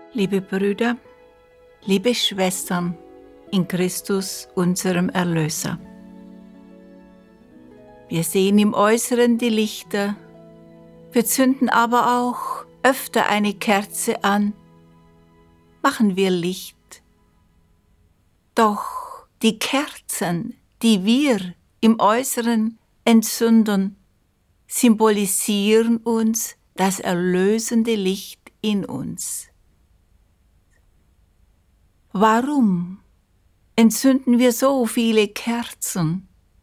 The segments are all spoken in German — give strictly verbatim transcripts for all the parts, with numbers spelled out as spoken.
Liebe Brüder, liebe Schwestern in Christus, unserem Erlöser. Wir sehen im Äußeren die Lichter, wir zünden aber auch öfter eine Kerze an, machen wir Licht. Doch die Kerzen, die wir im Äußeren entzünden, symbolisieren uns das erlösende Licht in uns. Warum entzünden wir so viele Kerzen?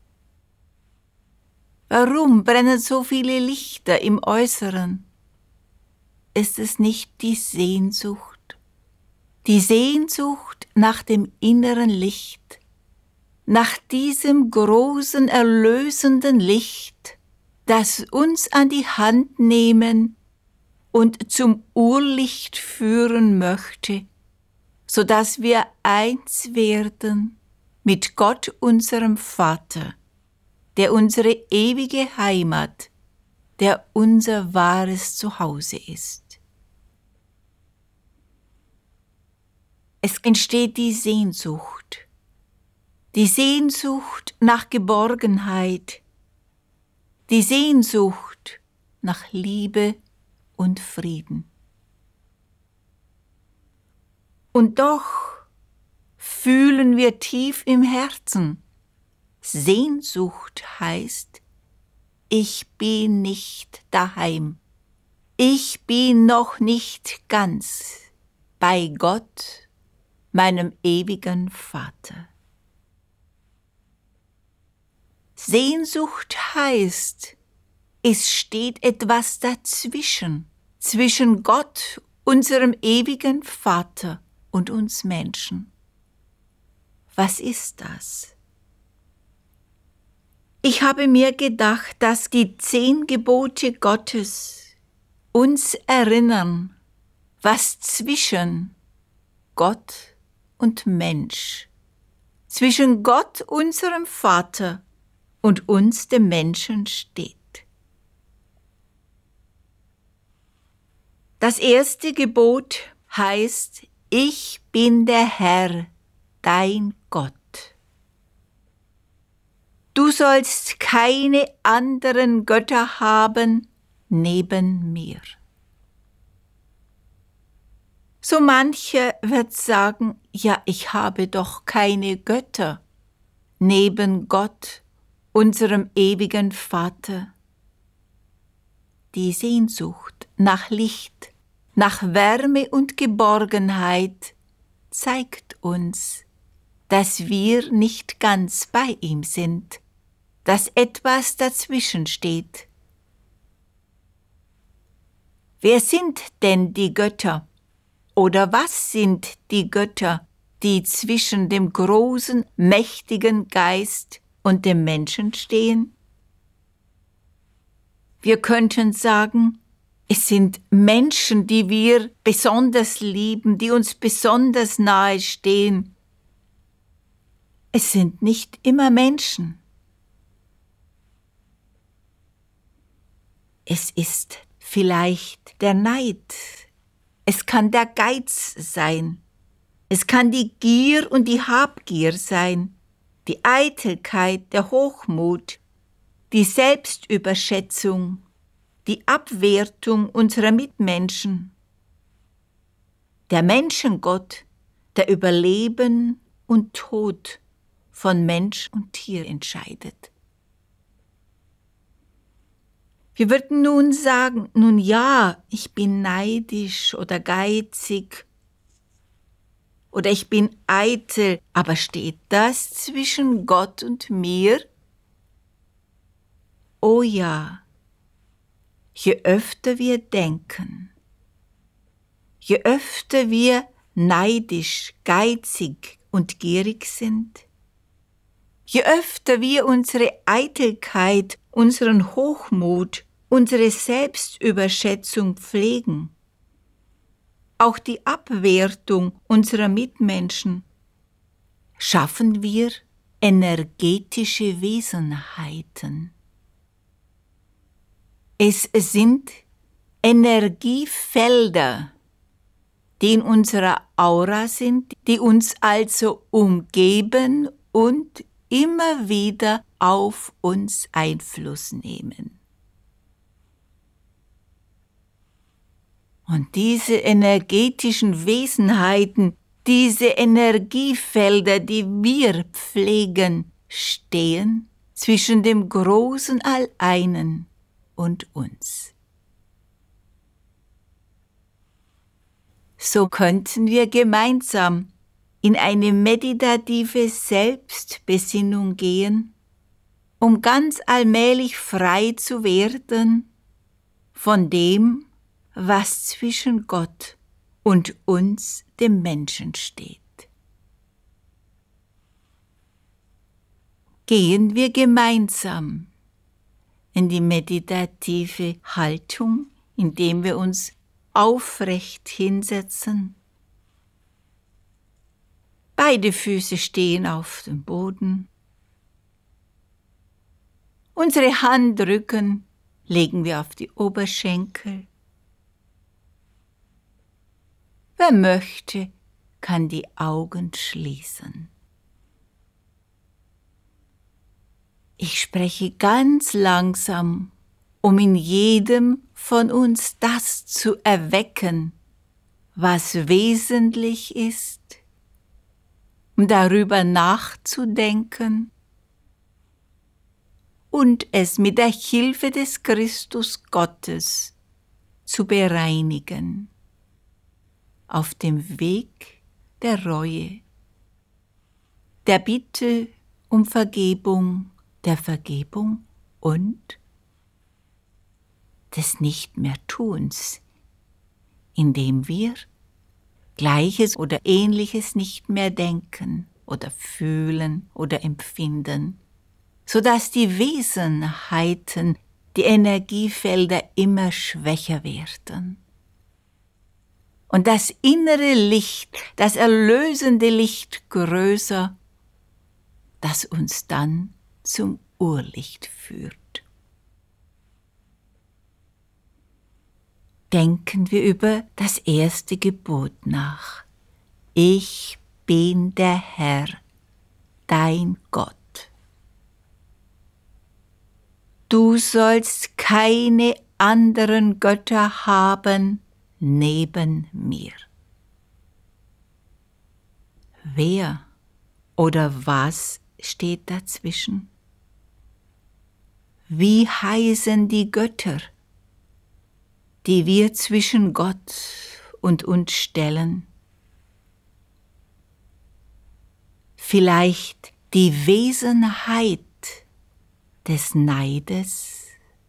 Warum brennen so viele Lichter im Äußeren? Ist es nicht die Sehnsucht? Die Sehnsucht nach dem inneren Licht, nach diesem großen erlösenden Licht, das uns an die Hand nehmen und zum Urlicht führen möchte, so dass wir eins werden mit Gott, unserem Vater, der unsere ewige Heimat, der unser wahres Zuhause ist. Es entsteht die Sehnsucht, die Sehnsucht nach Geborgenheit, die Sehnsucht nach Liebe und Frieden. Und doch fühlen wir tief im Herzen, Sehnsucht heißt, ich bin nicht daheim, ich bin noch nicht ganz bei Gott, meinem ewigen Vater. Sehnsucht heißt, es steht etwas dazwischen, zwischen Gott, unserem ewigen Vater, und uns Menschen. Was ist das? Ich habe mir gedacht, dass die zehn Gebote Gottes uns erinnern, was zwischen Gott und Mensch, zwischen Gott, unserem Vater, und uns, dem Menschen, steht. Das erste Gebot heißt, ich bin der Herr, dein Gott. Du sollst keine anderen Götter haben neben mir. So mancher wird sagen, ja, ich habe doch keine Götter neben Gott, unserem ewigen Vater. Die Sehnsucht nach Licht, nach Wärme und Geborgenheit zeigt uns, dass wir nicht ganz bei ihm sind, dass etwas dazwischen steht. Wer sind denn die Götter? Oder was sind die Götter, die zwischen dem großen, mächtigen Geist und dem Menschen stehen? Wir könnten sagen, es sind Menschen, die wir besonders lieben, die uns besonders nahe stehen. Es sind nicht immer Menschen. Es ist vielleicht der Neid. Es kann der Geiz sein. Es kann die Gier und die Habgier sein, die Eitelkeit, der Hochmut, die Selbstüberschätzung, die Abwertung unserer Mitmenschen. Der Menschengott, der über Leben und Tod von Mensch und Tier entscheidet. Wir würden nun sagen, nun ja, ich bin neidisch oder geizig oder ich bin eitel, aber steht das zwischen Gott und mir? Oh ja. Je öfter wir denken, je öfter wir neidisch, geizig und gierig sind, je öfter wir unsere Eitelkeit, unseren Hochmut, unsere Selbstüberschätzung pflegen, auch die Abwertung unserer Mitmenschen, schaffen wir energetische Wesenheiten. Es sind Energiefelder, die in unserer Aura sind, die uns also umgeben und immer wieder auf uns Einfluss nehmen. Und diese energetischen Wesenheiten, diese Energiefelder, die wir pflegen, stehen zwischen dem großen All-Einen und uns. So könnten wir gemeinsam in eine meditative Selbstbesinnung gehen, um ganz allmählich frei zu werden von dem, was zwischen Gott und uns, dem Menschen, steht. Gehen wir gemeinsam in die meditative Haltung, indem wir uns aufrecht hinsetzen. Beide Füße stehen auf dem Boden. Unsere Handrücken legen wir auf die Oberschenkel. Wer möchte, kann die Augen schließen. Ich spreche ganz langsam, um in jedem von uns das zu erwecken, was wesentlich ist, um darüber nachzudenken und es mit der Hilfe des Christus Gottes zu bereinigen, auf dem Weg der Reue, der Bitte um Vergebung, der Vergebung und des Nicht-mehr-Tuns, indem wir Gleiches oder Ähnliches nicht mehr denken oder fühlen oder empfinden, sodass die Wesenheiten, die Energiefelder immer schwächer werden. Und das innere Licht, das erlösende Licht größer, das uns dann zum Urlicht führt. Denken wir über das erste Gebot nach. Ich bin der Herr, dein Gott. Du sollst keine anderen Götter haben neben mir. Wer oder was steht dazwischen? Wie heißen die Götter, die wir zwischen Gott und uns stellen? Vielleicht die Wesenheit des Neides?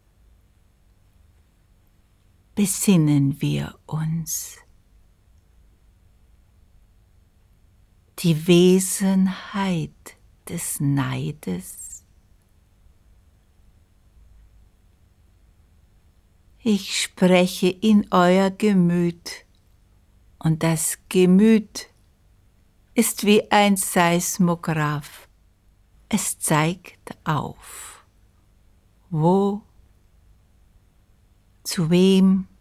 Besinnen wir uns. Die Wesenheit des Neides. Ich spreche in euer Gemüt, und das Gemüt ist wie ein Seismograph. Es zeigt auf, wo, zu wem